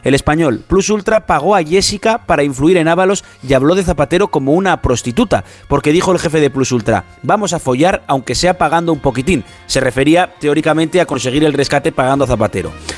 El Español Plus Ultra pagó a Jessica para influir en Ábalos y habló de Zapatero como una prostituta, porque dijo el jefe de Plus Ultra: vamos a follar aunque sea pagando un poquitín. Se refería teóricamente a conseguir el rescate pagando a Zapatero.